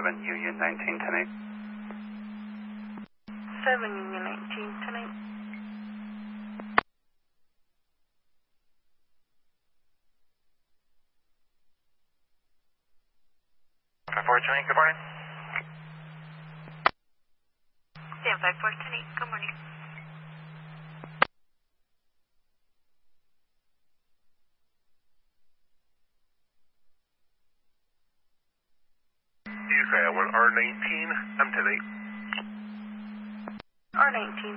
Union 19, 10-8. 7 Union 19, 10-8. Good morning. Stand 5410-8, good morning. You say I went R19, I'm 10-8. R19.